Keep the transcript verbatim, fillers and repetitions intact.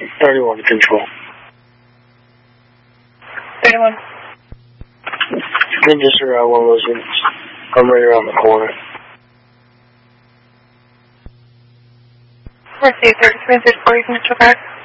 thirty-one to control. thirty-one. Then just around one of those units. I'm right around the corner. Let's see, thirty-three and thirty-four, you can still back.